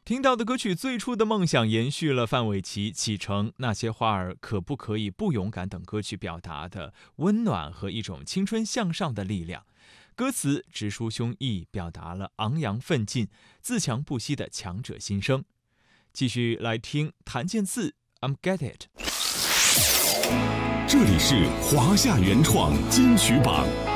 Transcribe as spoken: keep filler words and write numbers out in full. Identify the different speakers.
Speaker 1: 听到的歌曲《最初的梦想》延续了范玮琪《启程》《那些花儿可不可以不勇敢》等歌曲表达的温暖和一种青春向上的力量。歌词直抒胸臆，表达了昂扬奋进、自强不息的强者心声。继续来听谭健次 I'm Get It。
Speaker 2: 这里是华夏原创金曲榜。